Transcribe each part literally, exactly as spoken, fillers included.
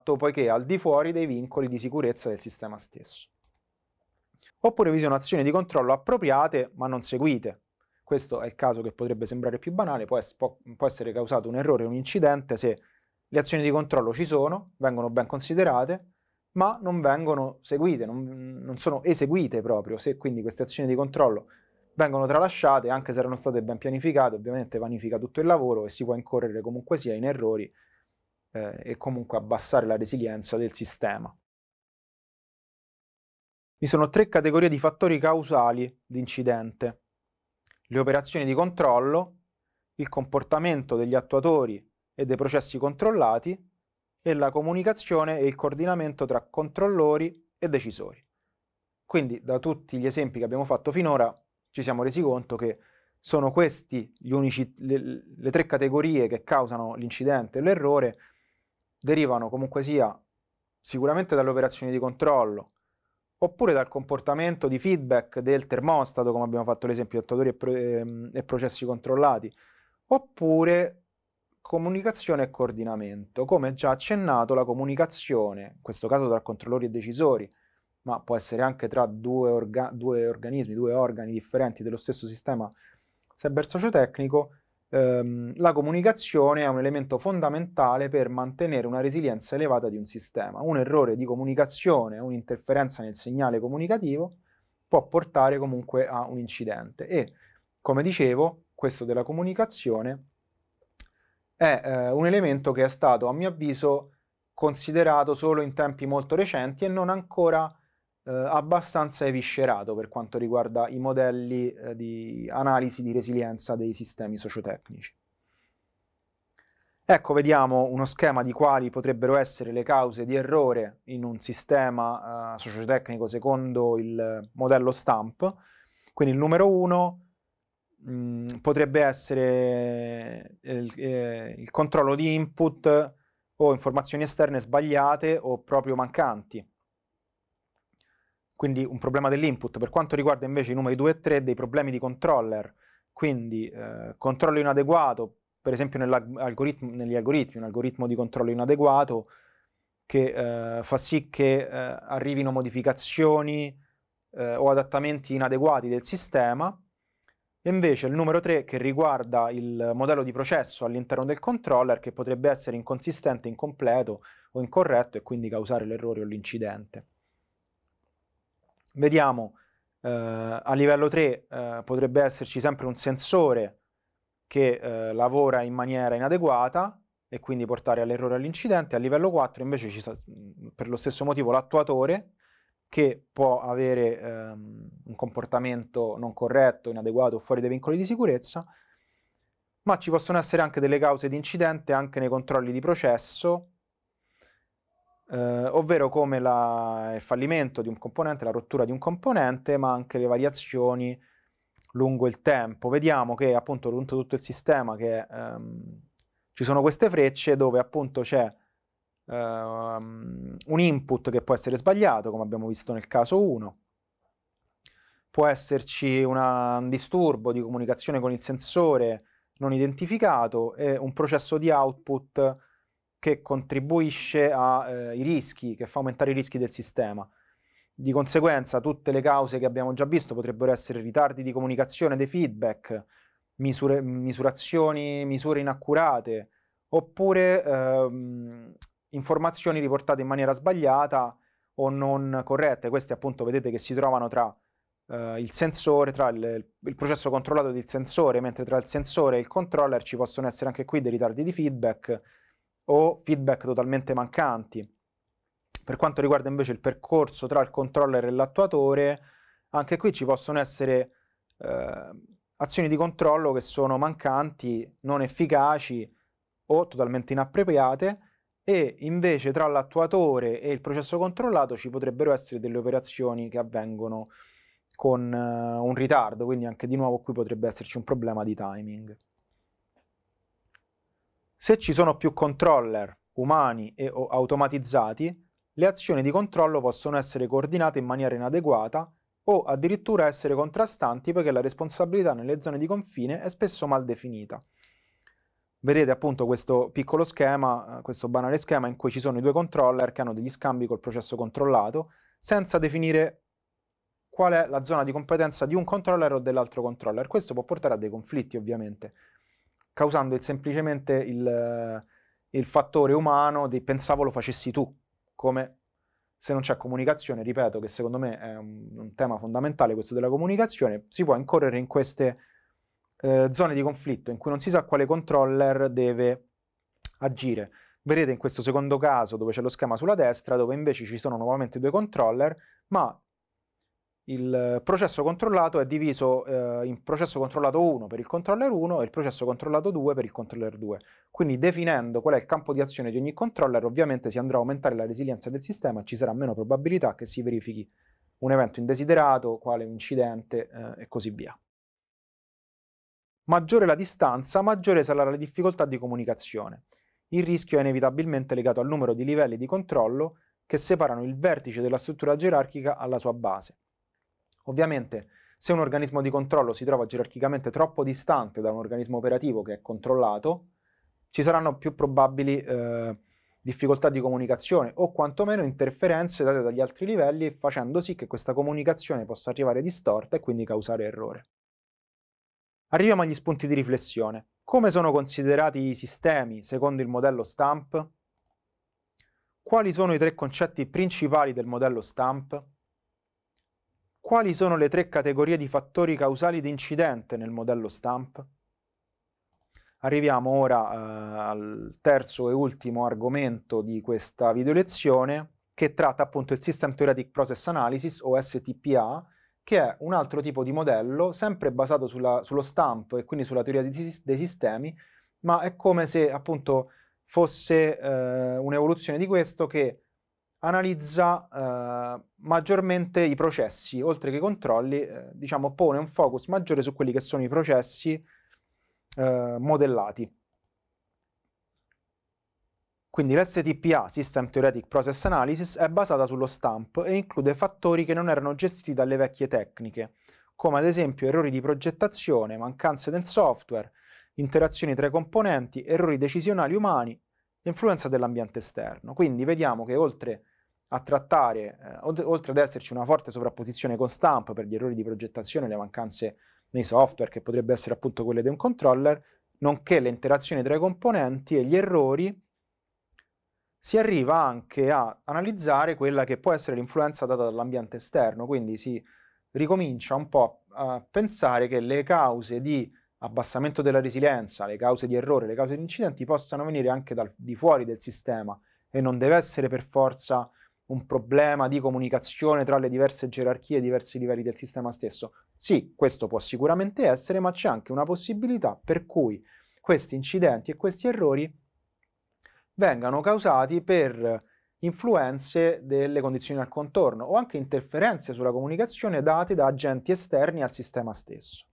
poiché al di fuori dei vincoli di sicurezza del sistema stesso. Oppure vi sono azioni di controllo appropriate ma non seguite. Questo è il caso che potrebbe sembrare più banale, può, es- può, può essere causato un errore o un incidente se le azioni di controllo ci sono, vengono ben considerate, ma non vengono seguite, non, non sono eseguite proprio. Se quindi queste azioni di controllo vengono tralasciate, anche se erano state ben pianificate, ovviamente vanifica tutto il lavoro e si può incorrere comunque sia in errori eh, e comunque abbassare la resilienza del sistema. Vi sono tre categorie di fattori causali di incidente: le operazioni di controllo, il comportamento degli attuatori e dei processi controllati e la comunicazione e il coordinamento tra controllori e decisori. Quindi da tutti gli esempi che abbiamo fatto finora ci siamo resi conto che sono questi gli unici, le, le tre categorie che causano l'incidente e l'errore, derivano comunque sia sicuramente dalle operazioni di controllo, oppure dal comportamento di feedback del termostato, come abbiamo fatto l'esempio di attuatori e, pro- e, e processi controllati, oppure comunicazione e coordinamento. Come già accennato, la comunicazione, in questo caso tra controllori e decisori, ma può essere anche tra due, orga- due organismi, due organi differenti dello stesso sistema cyber-sociotecnico, ehm, la comunicazione è un elemento fondamentale per mantenere una resilienza elevata di un sistema. Un errore di comunicazione, un'interferenza nel segnale comunicativo può portare comunque a un incidente e, come dicevo, questo della comunicazione è eh, un elemento che è stato, a mio avviso, considerato solo in tempi molto recenti e non ancora eh, abbastanza eviscerato per quanto riguarda i modelli eh, di analisi di resilienza dei sistemi sociotecnici. Ecco, vediamo uno schema di quali potrebbero essere le cause di errore in un sistema eh, sociotecnico secondo il modello STAMP. Quindi il numero uno mh, potrebbe essere il, eh, il controllo di input o informazioni esterne sbagliate o proprio mancanti. Quindi un problema dell'input. Per quanto riguarda invece i numeri due e tre, dei problemi di controller, quindi eh, controllo inadeguato, per esempio nell'algoritmo, negli algoritmi, un algoritmo di controllo inadeguato che eh, fa sì che eh, arrivino modificazioni eh, o adattamenti inadeguati del sistema. E invece il numero tre che riguarda il modello di processo all'interno del controller, che potrebbe essere inconsistente, incompleto o incorretto e quindi causare l'errore o l'incidente. Vediamo, eh, a livello tre eh, potrebbe esserci sempre un sensore che eh, lavora in maniera inadeguata e quindi portare all'errore e all'incidente. A livello quattro invece ci sa, per lo stesso motivo l'attuatore che può avere ehm, un comportamento non corretto, inadeguato o fuori dai vincoli di sicurezza, ma ci possono essere anche delle cause di incidente anche nei controlli di processo, eh, ovvero come la, il fallimento di un componente, la rottura di un componente, ma anche le variazioni lungo il tempo. Vediamo che appunto lungo tutto il sistema che, ehm, ci sono queste frecce dove appunto c'è ehm, un input che può essere sbagliato, come abbiamo visto nel caso uno. Può esserci una, un disturbo di comunicazione con il sensore non identificato e un processo di output che contribuisce ai eh, rischi, che fa aumentare i rischi del sistema. Di conseguenza tutte le cause che abbiamo già visto potrebbero essere ritardi di comunicazione dei feedback, misure, misurazioni, misure inaccurate, oppure ehm, informazioni riportate in maniera sbagliata o non corrette. Queste appunto vedete che si trovano tra eh, il sensore, tra il, il processo controllato del sensore, mentre tra il sensore e il controller ci possono essere anche qui dei ritardi di feedback o feedback totalmente mancanti. Per quanto riguarda invece il percorso tra il controller e l'attuatore, anche qui ci possono essere eh, azioni di controllo che sono mancanti, non efficaci o totalmente inappropriate, e invece tra l'attuatore e il processo controllato ci potrebbero essere delle operazioni che avvengono con uh, un ritardo, quindi anche di nuovo qui potrebbe esserci un problema di timing. Se ci sono più controller umani e o automatizzati, le azioni di controllo possono essere coordinate in maniera inadeguata o addirittura essere contrastanti, poiché la responsabilità nelle zone di confine è spesso mal definita. vedete appunto questo piccolo schema, questo banale schema in cui ci sono i due controller che hanno degli scambi col processo controllato, senza definire qual è la zona di competenza di un controller o dell'altro controller. Questo può portare a dei conflitti, ovviamente, causando il, semplicemente il, il fattore umano di pensavo lo facessi tu, come se non c'è comunicazione, ripeto che secondo me è un, un tema fondamentale questo della comunicazione, si può incorrere in queste eh, zone di conflitto in cui non si sa quale controller deve agire. Vedete in questo secondo caso dove c'è lo schema sulla destra, dove invece ci sono nuovamente due controller, ma il processo controllato è diviso eh, in processo controllato uno per il controller uno e il processo controllato due per il controller due. Quindi definendo qual è il campo di azione di ogni controller, ovviamente si andrà a aumentare la resilienza del sistema, ci sarà meno probabilità che si verifichi un evento indesiderato, quale un incidente eh, e così via. Maggiore la distanza, maggiore sarà la difficoltà di comunicazione. Il rischio è inevitabilmente legato al numero di livelli di controllo che separano il vertice della struttura gerarchica alla sua base. Ovviamente, se un organismo di controllo si trova gerarchicamente troppo distante da un organismo operativo che è controllato, ci saranno più probabili eh, difficoltà di comunicazione o quantomeno interferenze date dagli altri livelli, facendo sì che questa comunicazione possa arrivare distorta e quindi causare errore. Arriviamo agli spunti di riflessione. Come sono considerati i sistemi secondo il modello STAMP? Quali sono i tre concetti principali del modello STAMP? Quali sono le tre categorie di fattori causali di incidente nel modello STAMP? Arriviamo ora eh, al terzo e ultimo argomento di questa video lezione, che tratta appunto il System Theoretic Process Analysis o S T P A, che è un altro tipo di modello, sempre basato sulla, sullo STAMP e quindi sulla teoria di, dei sistemi, ma è come se appunto fosse eh, un'evoluzione di questo che analizza eh, maggiormente i processi, oltre che i controlli, eh, diciamo pone un focus maggiore su quelli che sono i processi eh, modellati. Quindi l'S T P A, System Theoretic Process Analysis, è basata sullo STAMP e include fattori che non erano gestiti dalle vecchie tecniche, come ad esempio errori di progettazione, mancanze nel software, interazioni tra i componenti, errori decisionali umani, influenza dell'ambiente esterno. Quindi vediamo che oltre a trattare, eh, oltre ad esserci una forte sovrapposizione con STAMP per gli errori di progettazione e le mancanze nei software, che potrebbe essere appunto quelle di un controller, nonché le interazioni tra i componenti e gli errori, si arriva anche a analizzare quella che può essere l'influenza data dall'ambiente esterno, quindi si ricomincia un po' a pensare che le cause di abbassamento della resilienza, le cause di errore, le cause di incidenti possano venire anche dal, di fuori del sistema e non deve essere per forza un problema di comunicazione tra le diverse gerarchie e diversi livelli del sistema stesso. Sì, questo può sicuramente essere, ma c'è anche una possibilità per cui questi incidenti e questi errori vengano causati per influenze delle condizioni al contorno o anche interferenze sulla comunicazione date da agenti esterni al sistema stesso.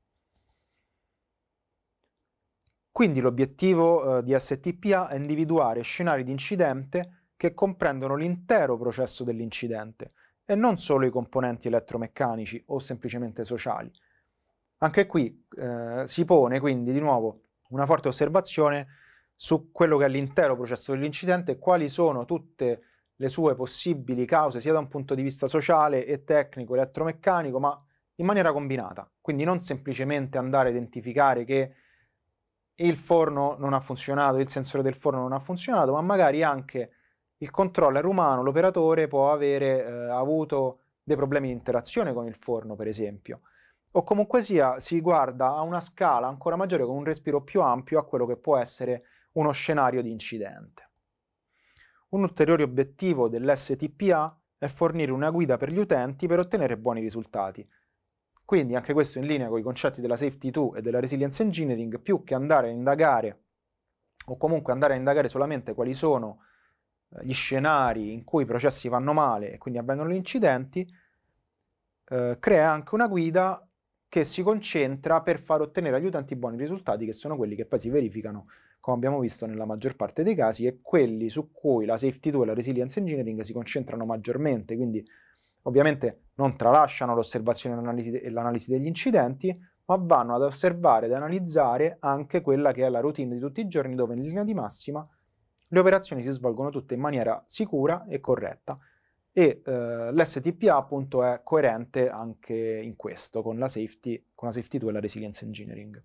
Quindi l'obiettivo eh, di S T P A è individuare scenari di incidente che comprendono l'intero processo dell'incidente e non solo i componenti elettromeccanici o semplicemente sociali. Anche qui eh, si pone quindi di nuovo una forte osservazione su quello che è l'intero processo dell'incidente e quali sono tutte le sue possibili cause sia da un punto di vista sociale e tecnico, elettromeccanico, ma in maniera combinata. Quindi non semplicemente andare a identificare che il forno non ha funzionato, il sensore del forno non ha funzionato, ma magari anche il controller umano, l'operatore, può avere eh, avuto dei problemi di interazione con il forno, per esempio. O comunque sia, si guarda a una scala ancora maggiore, con un respiro più ampio, a quello che può essere uno scenario di incidente. Un ulteriore obiettivo dell'S T P A è fornire una guida per gli utenti per ottenere buoni risultati. Quindi anche questo in linea con i concetti della Safety due e della Resilience Engineering, più che andare a indagare o comunque andare a indagare solamente quali sono gli scenari in cui i processi vanno male e quindi avvengono gli incidenti, eh, crea anche una guida che si concentra per far ottenere agli utenti buoni risultati, che sono quelli che poi si verificano, come abbiamo visto nella maggior parte dei casi, e quelli su cui la Safety due e la Resilience Engineering si concentrano maggiormente. Quindi ovviamente non tralasciano l'osservazione e l'analisi degli incidenti, ma vanno ad osservare ed analizzare anche quella che è la routine di tutti i giorni, dove in linea di massima le operazioni si svolgono tutte in maniera sicura e corretta. E eh, l'S T P A appunto è coerente anche in questo, con la safety, con la safety two e la resilience engineering.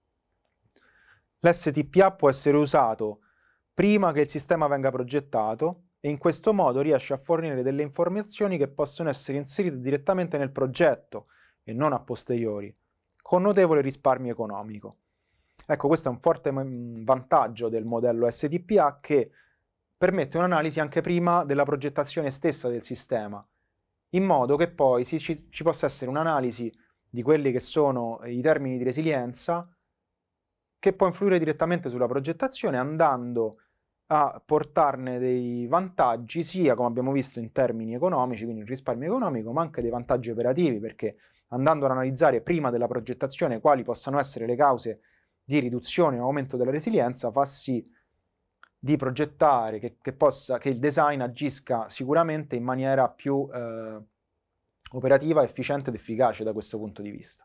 L'S T P A può essere usato prima che il sistema venga progettato e in questo modo riesce a fornire delle informazioni che possono essere inserite direttamente nel progetto e non a posteriori, con notevole risparmio economico. Ecco, questo è un forte vantaggio del modello S T P A, che permette un'analisi anche prima della progettazione stessa del sistema, in modo che poi ci, ci possa essere un'analisi di quelli che sono i termini di resilienza, che può influire direttamente sulla progettazione, andando a portarne dei vantaggi, sia come abbiamo visto in termini economici, quindi il risparmio economico, ma anche dei vantaggi operativi, perché andando ad analizzare prima della progettazione quali possano essere le cause di riduzione o aumento della resilienza, fa sì di progettare che, che, possa, che il design agisca sicuramente in maniera più eh, operativa, efficiente ed efficace da questo punto di vista.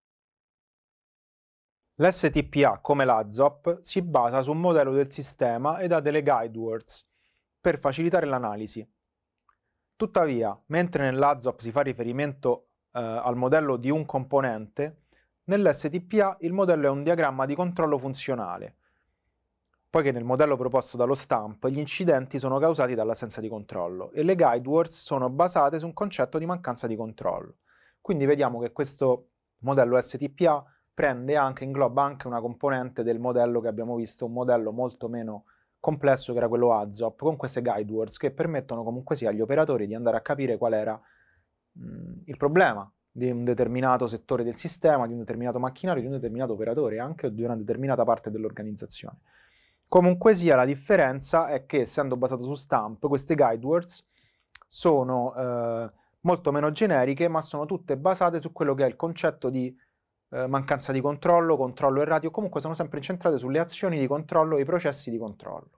L'S T P A, come l'A Z O P, si basa su un modello del sistema ed ha delle guide words per facilitare l'analisi. Tuttavia, mentre nell'A Z O P si fa riferimento eh, al modello di un componente, nell'S T P A il modello è un diagramma di controllo funzionale, poiché nel modello proposto dallo STAMP gli incidenti sono causati dall'assenza di controllo e le guide words sono basate su un concetto di mancanza di controllo. Quindi vediamo che questo modello S T P A prende anche, ingloba anche una componente del modello che abbiamo visto, un modello molto meno complesso che era quello A Z O P, con queste guide words che permettono comunque sia agli operatori di andare a capire qual era mh, il problema di un determinato settore del sistema, di un determinato macchinario, di un determinato operatore, anche di una determinata parte dell'organizzazione. Comunque sia, la differenza è che, essendo basato su STAMP, queste guide words sono eh, molto meno generiche, ma sono tutte basate su quello che è il concetto di eh, mancanza di controllo, controllo errati, o comunque sono sempre incentrate sulle azioni di controllo e i processi di controllo.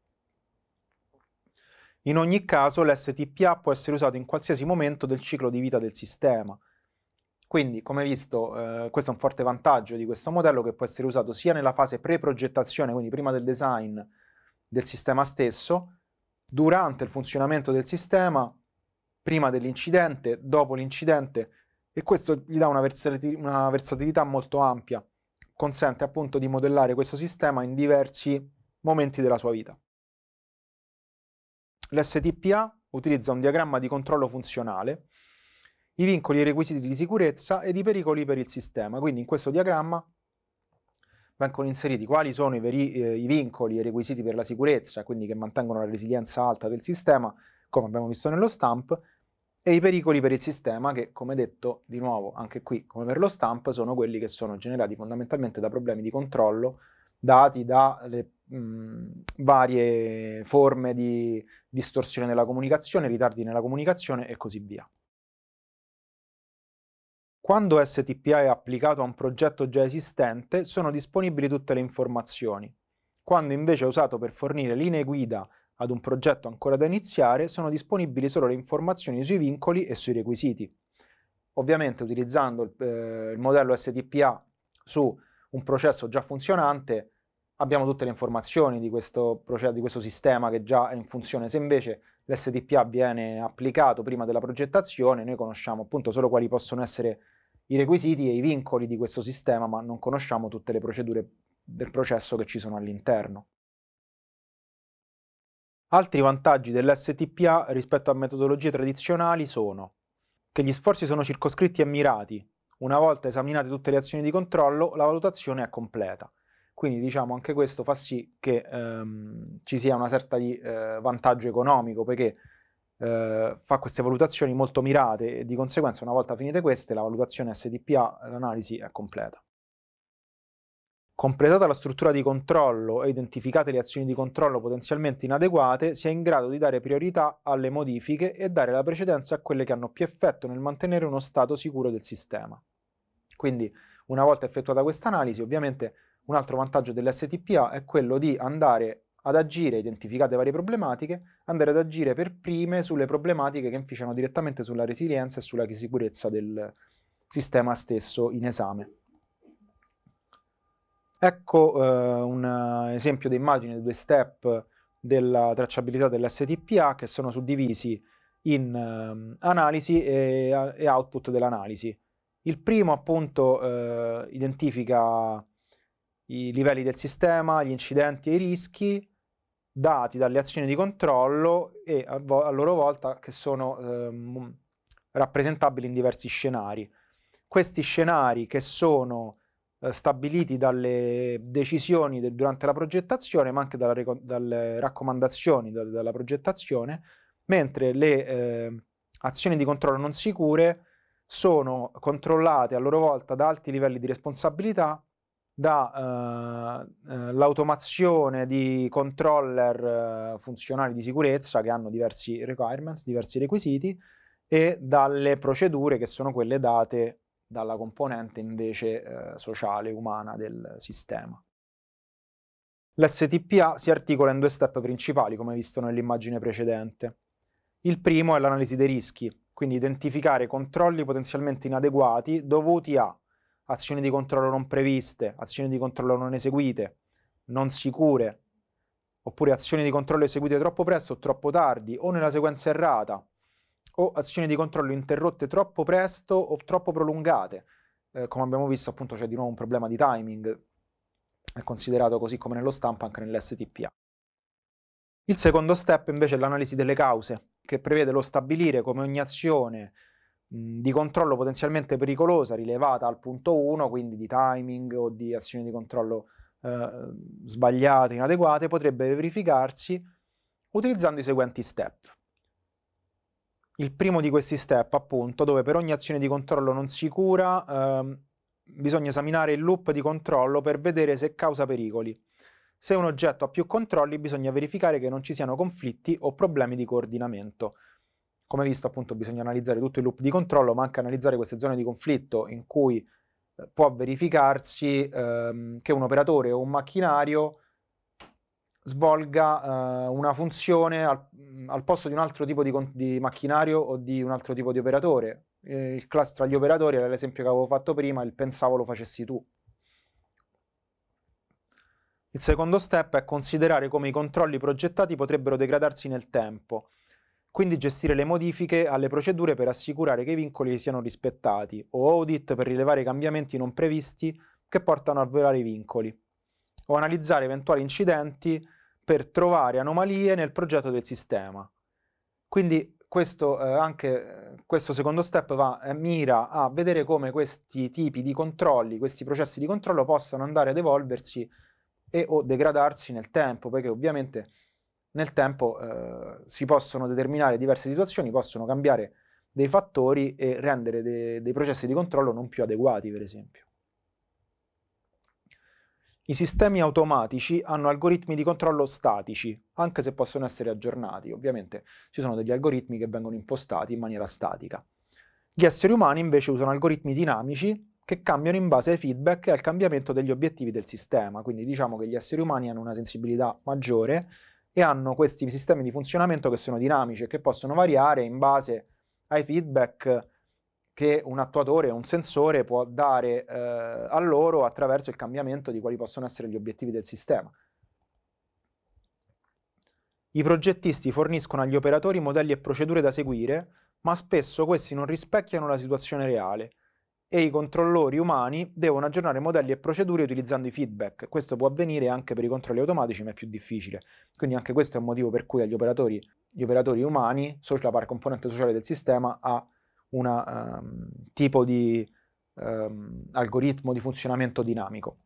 In ogni caso, l'S T P A può essere usato in qualsiasi momento del ciclo di vita del sistema. Quindi, come visto, eh, questo è un forte vantaggio di questo modello, che può essere usato sia nella fase pre-progettazione, quindi prima del design del sistema stesso, durante il funzionamento del sistema, prima dell'incidente, dopo l'incidente, e questo gli dà una, versati- una versatilità molto ampia, consente appunto di modellare questo sistema in diversi momenti della sua vita. L'S T P A utilizza un diagramma di controllo funzionale, i vincoli e i requisiti di sicurezza ed i pericoli per il sistema. Quindi in questo diagramma vengono inseriti quali sono i, veri, eh, i vincoli e i requisiti per la sicurezza, quindi che mantengono la resilienza alta del sistema, come abbiamo visto nello STAMP, e i pericoli per il sistema che, come detto, di nuovo, anche qui, come per lo STAMP, sono quelli che sono generati fondamentalmente da problemi di controllo dati dalle mh, varie forme di distorsione della comunicazione, ritardi nella comunicazione e così via. Quando S T P A è applicato a un progetto già esistente, sono disponibili tutte le informazioni. Quando invece è usato per fornire linee guida ad un progetto ancora da iniziare, sono disponibili solo le informazioni sui vincoli e sui requisiti. Ovviamente, utilizzando il, eh, il modello S T P A su un processo già funzionante, abbiamo tutte le informazioni di questo, di questo sistema che già è in funzione. Se invece l'S T P A viene applicato prima della progettazione, noi conosciamo appunto solo quali possono essere i requisiti e i vincoli di questo sistema, ma non conosciamo tutte le procedure del processo che ci sono all'interno. Altri vantaggi dell'S T P A rispetto a metodologie tradizionali sono che gli sforzi sono circoscritti e mirati. Una volta esaminate tutte le azioni di controllo, la valutazione è completa. Quindi diciamo anche questo fa sì che ehm, ci sia una sorta di eh, vantaggio economico, perché eh, fa queste valutazioni molto mirate e di conseguenza, una volta finite queste, la valutazione S T P A, l'analisi è completa. Completata la struttura di controllo e identificate le azioni di controllo potenzialmente inadeguate, si è in grado di dare priorità alle modifiche e dare la precedenza a quelle che hanno più effetto nel mantenere uno stato sicuro del sistema. Quindi, una volta effettuata questa analisi, ovviamente un altro vantaggio dell'S T P A è quello di andare ad agire, identificate varie problematiche, andare ad agire per prime sulle problematiche che inficiano direttamente sulla resilienza e sulla sicurezza del sistema stesso in esame. Ecco eh, un esempio di immagine di due step della tracciabilità dell'S T P A che sono suddivisi in eh, analisi e, e output dell'analisi. Il primo appunto eh, identifica i livelli del sistema, gli incidenti e i rischi dati dalle azioni di controllo e a, vo- a loro volta che sono ehm, rappresentabili in diversi scenari. Questi scenari che sono eh, stabiliti dalle decisioni de- durante la progettazione, ma anche dalla reco- dalle raccomandazioni da- dalla progettazione, mentre le eh, azioni di controllo non sicure sono controllate a loro volta da alti livelli di responsabilità, dall'automazione eh, eh, di controller eh, funzionali di sicurezza che hanno diversi requirements, diversi requisiti, e dalle procedure che sono quelle date dalla componente invece eh, sociale, umana del sistema. L'S T P A si articola in due step principali, come visto nell'immagine precedente. Il primo è l'analisi dei rischi, quindi identificare controlli potenzialmente inadeguati dovuti a azioni di controllo non previste, azioni di controllo non eseguite, non sicure, oppure azioni di controllo eseguite troppo presto o troppo tardi, o nella sequenza errata, o azioni di controllo interrotte troppo presto o troppo prolungate. Eh, come abbiamo visto, appunto, c'è di nuovo un problema di timing, è considerato così come nello stampo anche nell'S T P A. Il secondo step invece è l'analisi delle cause, che prevede lo stabilire come ogni azione mh, di controllo potenzialmente pericolosa rilevata al punto uno, quindi di timing o di azioni di controllo eh, sbagliate, inadeguate, potrebbe verificarsi utilizzando i seguenti step. Il primo di questi step, appunto, dove per ogni azione di controllo non sicura ehm, bisogna esaminare il loop di controllo per vedere se causa pericoli. Se un oggetto ha più controlli, bisogna verificare che non ci siano conflitti o problemi di coordinamento. Come visto, appunto, bisogna analizzare tutto il loop di controllo, ma anche analizzare queste zone di conflitto in cui eh, può verificarsi ehm, che un operatore o un macchinario svolga eh, una funzione al, al posto di un altro tipo di, di macchinario o di un altro tipo di operatore. Eh, il class tra gli operatori era l'esempio che avevo fatto prima, il pensavo lo facessi tu. Il secondo step è considerare come i controlli progettati potrebbero degradarsi nel tempo, quindi gestire le modifiche alle procedure per assicurare che i vincoli siano rispettati, o audit per rilevare i cambiamenti non previsti che portano a violare i vincoli, o analizzare eventuali incidenti per trovare anomalie nel progetto del sistema. Quindi questo, eh, anche questo secondo step va, eh, mira a vedere come questi tipi di controlli, questi processi di controllo possano andare ad evolversi e o degradarsi nel tempo, perché ovviamente nel tempo eh, si possono determinare diverse situazioni, possono cambiare dei fattori e rendere de- dei processi di controllo non più adeguati, per esempio. I sistemi automatici hanno algoritmi di controllo statici, anche se possono essere aggiornati. Ovviamente ci sono degli algoritmi che vengono impostati in maniera statica. Gli esseri umani invece usano algoritmi dinamici che cambiano in base ai feedback e al cambiamento degli obiettivi del sistema. Quindi diciamo che gli esseri umani hanno una sensibilità maggiore e hanno questi sistemi di funzionamento che sono dinamici e che possono variare in base ai feedback che un attuatore o un sensore può dare eh, a loro attraverso il cambiamento di quali possono essere gli obiettivi del sistema. I progettisti forniscono agli operatori modelli e procedure da seguire, ma spesso questi non rispecchiano la situazione reale e i controllori umani devono aggiornare modelli e procedure utilizzando i feedback. Questo può avvenire anche per i controlli automatici, ma è più difficile. Quindi anche questo è un motivo per cui agli operatori, gli operatori umani, la componente sociale del sistema, ha un um, tipo di um, algoritmo di funzionamento dinamico.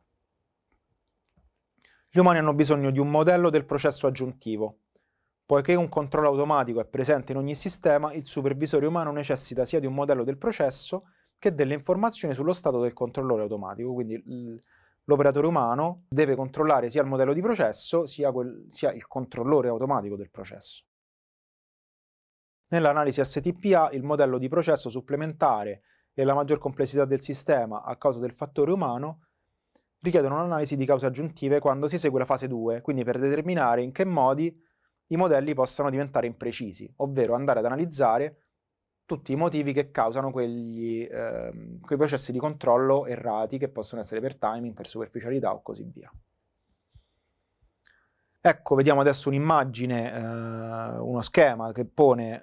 Gli umani hanno bisogno di un modello del processo aggiuntivo. Poiché un controllo automatico è presente in ogni sistema, il supervisore umano necessita sia di un modello del processo che delle informazioni sullo stato del controllore automatico. Quindi l'operatore umano deve controllare sia il modello di processo sia, quel, sia il controllore automatico del processo. Nell'analisi S T P A il modello di processo supplementare e la maggior complessità del sistema a causa del fattore umano richiedono un'analisi di cause aggiuntive quando si esegue la fase due, quindi per determinare in che modi i modelli possano diventare imprecisi, ovvero andare ad analizzare tutti i motivi che causano quegli, eh, quei processi di controllo errati, che possono essere per timing, per superficialità o così via. Ecco, vediamo adesso un'immagine, eh, uno schema che pone